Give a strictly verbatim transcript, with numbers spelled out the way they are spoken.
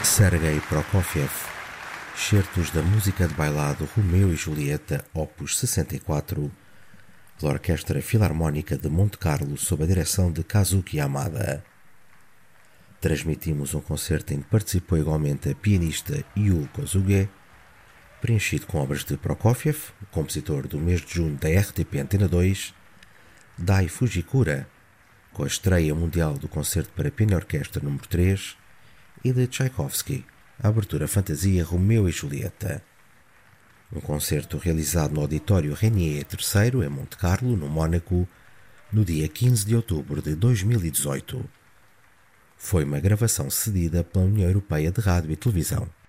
Sergei Prokofiev, Certos da música de bailado Romeu e Julieta, opus sessenta e quatro, pela Orquestra Filarmónica de Monte Carlo sob a direção de Kazuki Yamada. Transmitimos um concerto em que participou igualmente a pianista Yu Kosuge, preenchido com obras de Prokofiev, o compositor do mês de junho da R T P Antena dois, Dai Fujikura, com a estreia mundial do concerto para piano e orquestra número três, e de Tchaikovsky, a abertura Fantasia Romeu e Julieta. Um concerto realizado no Auditório Renier terceiro, em Monte Carlo, no Mónaco, no dia quinze de outubro de dois mil e dezoito. Foi uma gravação cedida pela União Europeia de Rádio e Televisão.